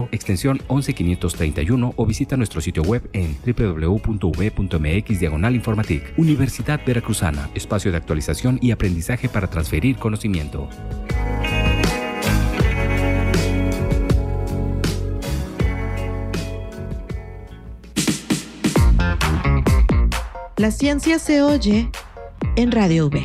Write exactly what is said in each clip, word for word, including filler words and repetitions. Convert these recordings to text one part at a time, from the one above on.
extensión once quinientos treinta y uno o visita nuestro sitio web en doble u doble u doble u punto u ve punto eme equis diagonal Informatic. Universidad Veracruzana, espacio de actualización y aprendizaje para transferir conocimiento. La ciencia se oye en Radio V.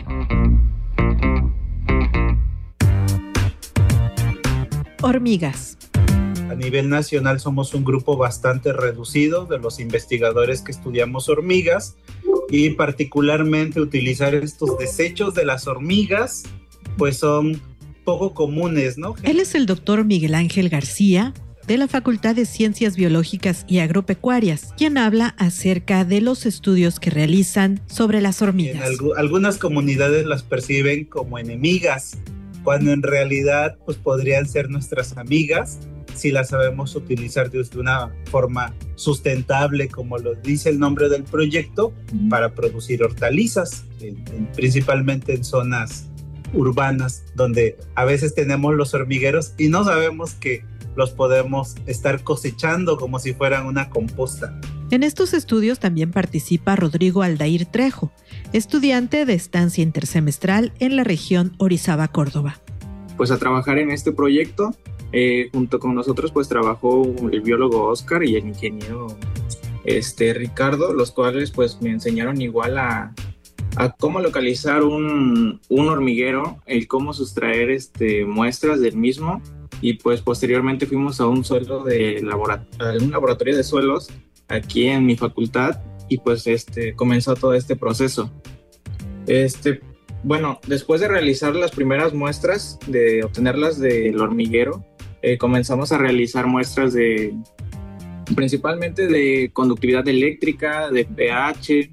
Hormigas. A nivel nacional somos un grupo bastante reducido de los investigadores que estudiamos hormigas, y particularmente utilizar estos desechos de las hormigas pues son poco comunes, ¿no? Él es el doctor Miguel Ángel García, de la Facultad de Ciencias Biológicas y Agropecuarias, quien habla acerca de los estudios que realizan sobre las hormigas. En alg- algunas comunidades las perciben como enemigas, cuando en realidad pues podrían ser nuestras amigas si las sabemos utilizar de una forma sustentable, como lo dice el nombre del proyecto, para producir hortalizas, en, en, principalmente en zonas urbanas, donde a veces tenemos los hormigueros y no sabemos que los podemos estar cosechando como si fueran una composta. En estos estudios también participa Rodrigo Aldair Trejo, estudiante de estancia intersemestral en la región Orizaba, Córdoba. Pues a trabajar en este proyecto, eh, junto con nosotros pues trabajó el biólogo Oscar y el ingeniero este, Ricardo, los cuales pues me enseñaron igual a, a cómo localizar un, un hormiguero, el cómo sustraer este, muestras del mismo. Y pues posteriormente fuimos a un suelo de labora- a un laboratorio de suelos aquí en mi facultad, y pues este, comenzó todo este proceso. Este, bueno, después de realizar las primeras muestras, de obtenerlas del hormiguero, eh, comenzamos a realizar muestras de principalmente de conductividad eléctrica, de pH,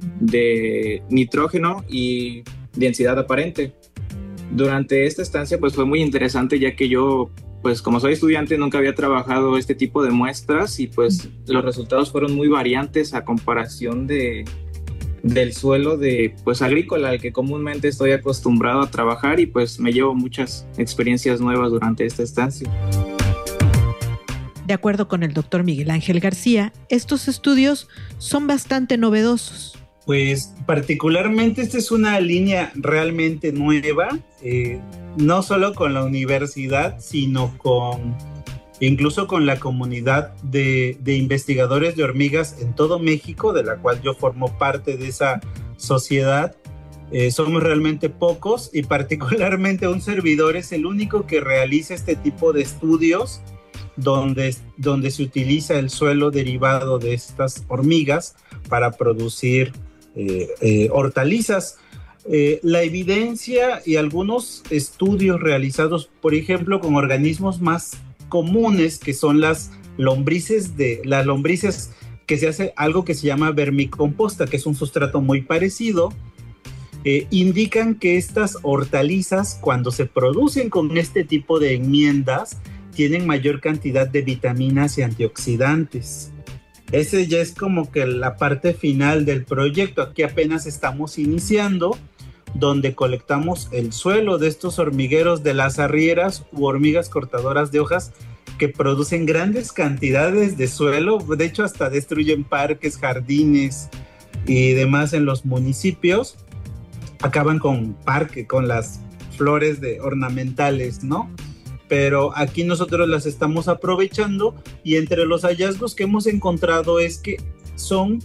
de nitrógeno y densidad aparente. Durante esta estancia pues fue muy interesante, ya que yo pues como soy estudiante nunca había trabajado este tipo de muestras, y pues los resultados fueron muy variantes a comparación de, del suelo de pues agrícola al que comúnmente estoy acostumbrado a trabajar, y pues me llevo muchas experiencias nuevas durante esta estancia. De acuerdo con el doctor Miguel Ángel García, estos estudios son bastante novedosos. Pues particularmente esta es una línea realmente nueva, eh, no solo con la universidad, sino con incluso con la comunidad de, de investigadores de hormigas en todo México, de la cual yo formo parte de esa sociedad. Eh, somos realmente pocos, y particularmente un servidor es el único que realiza este tipo de estudios donde, donde se utiliza el suelo derivado de estas hormigas para producir Eh, eh, hortalizas. Eh, la evidencia y algunos estudios realizados, por ejemplo, con organismos más comunes, que son las lombrices, de, las lombrices que se hace algo que se llama vermicomposta, que es un sustrato muy parecido, eh, indican que estas hortalizas, cuando se producen con este tipo de enmiendas, tienen mayor cantidad de vitaminas y antioxidantes. Ese ya es como que la parte final del proyecto. Aquí apenas estamos iniciando, donde colectamos el suelo de estos hormigueros de las arrieras u hormigas cortadoras de hojas, que producen grandes cantidades de suelo. De hecho, hasta destruyen parques, jardines y demás en los municipios. Acaban con parque, con las flores de ornamentales, ¿no? Pero aquí nosotros las estamos aprovechando, y entre los hallazgos que hemos encontrado es que son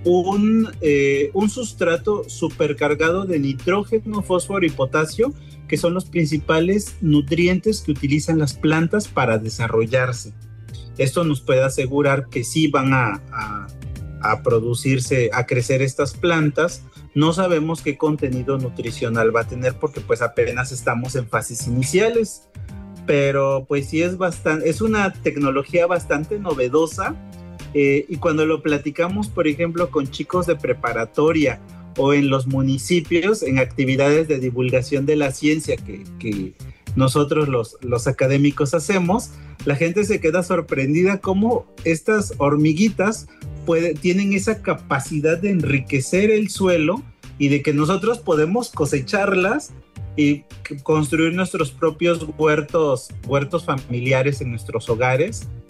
un, eh, un sustrato supercargado de nitrógeno, fósforo y potasio, que son los principales nutrientes que utilizan las plantas para desarrollarse. Esto nos puede asegurar que sí van a, a, a producirse, a crecer estas plantas. No sabemos qué contenido nutricional va a tener, porque pues apenas estamos en fases iniciales. Pero pues sí es bastante, es una tecnología bastante novedosa, eh, y cuando lo platicamos, por ejemplo, con chicos de preparatoria o en los municipios, en actividades de divulgación de la ciencia que, que nosotros los, los académicos hacemos, la gente se queda sorprendida cómo estas hormiguitas puede, tienen esa capacidad de enriquecer el suelo, y de que nosotros podemos cosecharlas y construir nuestros propios huertos, huertos familiares en nuestros hogares.